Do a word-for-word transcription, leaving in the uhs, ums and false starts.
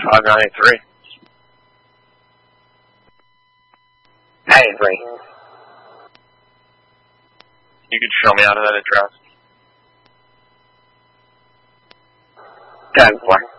five nine eight three. nine eight three. You could show me out of that address. ten four.